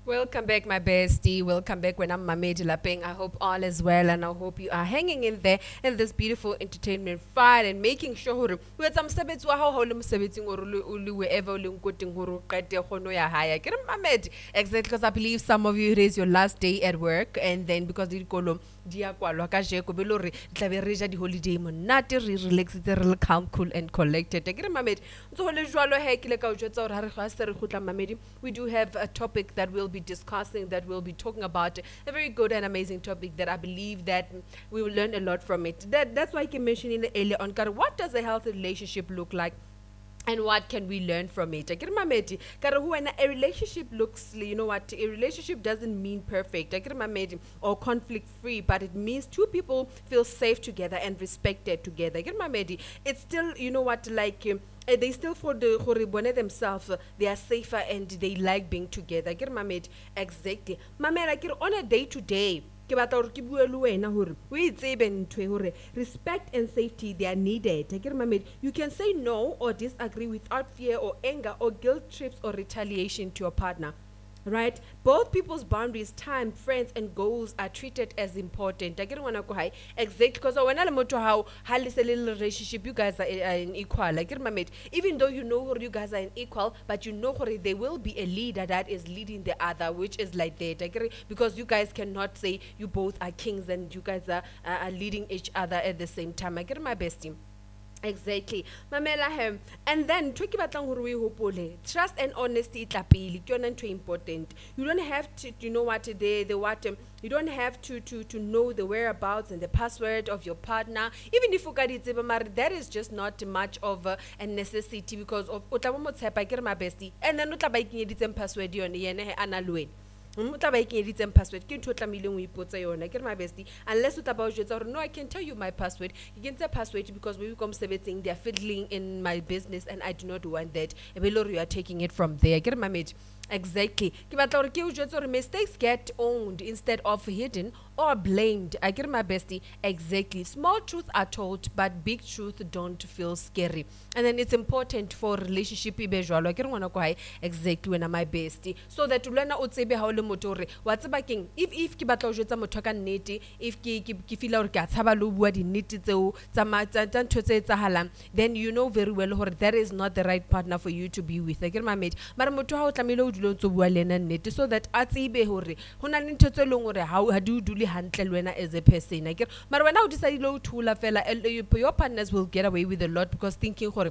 Welcome back, my bestie. Welcome back when I'm Mamedi Lapeng. I hope all is well and I hope you are hanging in there in this beautiful entertainment fight and making sure we some sabets wa how le mosebetsing or wherever le nkoting hore qete khono ya haya. Ke re Mamedi exactly because I believe some of you it is your last day at work and then because dikolo dia kwalwa ka jeko be lore tla be re ja di holiday monate re relaxitse re calm cool and collected. Ke re Mamedi ntse go le jwalo he ke le ka o jwetsa hore ha re ga se re khutla Mamedi we do have a topic that we'll be discussing, that we'll be talking about, a very good and amazing topic that I believe that we will learn a lot from it. That's why I can mention it earlier on. What does a healthy relationship look like? And what can we learn from it? Akere mamedi, kare when a relationship looks, you know what, a relationship doesn't mean perfect, akere mamedi, or conflict free, but it means two people feel safe together and respected together. Akere mamedi, it's still, you know what, like they still for the horibone themselves, they are safer and they like being together. Akere mamedi, exactly. Mamela, akere on a day to day ke batla gore ke bue le wena gore o itsebe ntwe gore respect and safety they are needed. Akere mamedi, you can say no or disagree without fear or anger or guilt trips or retaliation to your partner, right? Both people's boundaries, time, friends and goals are treated as important. I get one go high exactly because when I moto how is a little relationship you guys are in equal. Like my mate, even though you know you guys are in equal, but you know there will be a leader that is leading the other, which is like that. I get because you guys cannot say you both are kings and you guys are leading each other at the same time. I get my bestie. Exactly. Mamela hem. And then tricky batlang hore we hopole. Trust and honesty itlapili. Ke important. You don't have to you know what the what you don't have to know the whereabouts and the password of your partner. Even if you got it, that is just not much of a necessity because of utabo motshepa ke re my bestie. And then utla ba ikinyeditse password yone yene he analweng. Tla ba ikenyeditseng password ke ntho o tlamehileng o ipotse yona ke re my bestie unless o tla ba o jwetsa gore no I can tell you my password ke kentse password because maybe ko mosebetsing they are fiddling in my business and I do not want that e be le gore you are taking it from there ke re mamedi exactly ke batla gore ke o jwetsa gore mistakes get owned instead of hidden or blamed. I get my bestie exactly. Small truths are told, but big truths don't feel scary. And then it's important for relationship ibe jwalo. I get one go exactly when I'm my bestie. So that lena o tsebe ha o le motho re wa tseba keng if ke batla o jwetsa motho ka nnete if ke feel gore ke a tshaba lo bua di nnete tseo tsa ntho tse etsahalang then you know very well gore that is not the right partner for you to be with. I get my mate. Mara motho ha o tlamehile o dilo tso bua le ena nnete so that a tsebe gore hona le ntho tse leng gore ha do dule hantle le wena as a person. Mara wena o decide lo thula fela your partners will get away with a lot because thinking gore